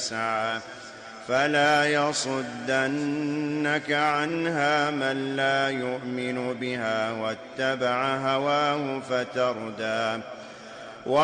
يسعى فلا يصدنك عنها من لا يؤمن بها واتبع هواه فتردى